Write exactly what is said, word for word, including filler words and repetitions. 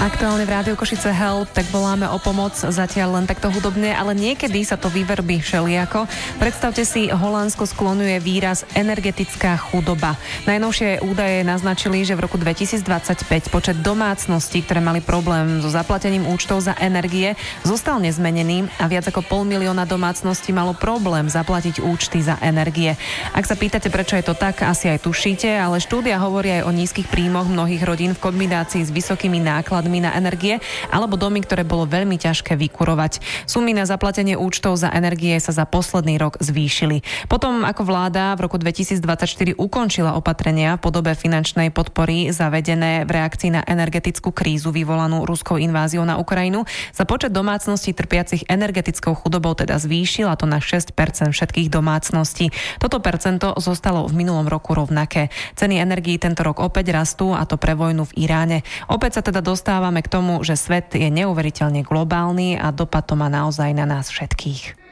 Aktuálne v Rádiu Košice Help, tak voláme o pomoc, zatiaľ len takto hudobne, ale niekedy sa to vyverbí všelijako. Predstavte si, Holandsko sklonuje výraz energetická chudoba. Najnovšie údaje naznačili, že v roku dvetisícdvadsaťpäť počet domácností, ktoré mali problém so zaplatením účtov za energie, zostal nezmenený a viac ako pol milióna domácností malo problém zaplatiť účty za energie. Ak sa pýtate, prečo je to tak, asi aj tušíte, ale štúdia hovorí aj o nízkych príjmoch mnohých rodín v kombinácii s vysokými nákladmi na energie alebo domy, ktoré bolo veľmi ťažké vykurovať. Sumy na zaplatenie účtov za energie sa za posledný rok zvýšili. Potom, ako vláda v roku dvetisícdvadsaťštyri ukončila opatrenia v podobe finančnej podpory zavedené v reakcii na energetickú krízu vyvolanú ruskou inváziou na Ukrajinu, sa počet domácností trpiacich energetickou chudobou teda zvýšil, a to na šesť percent všetkých domácností. Toto percento zostalo v minulom roku rovnaké. Ceny energií tento rok opäť rastú, a to pre vojnu v Iráne. Opäť sa teda dostávame k tomu, že svet je neuveriteľne globálny a dopad to má naozaj na nás všetkých.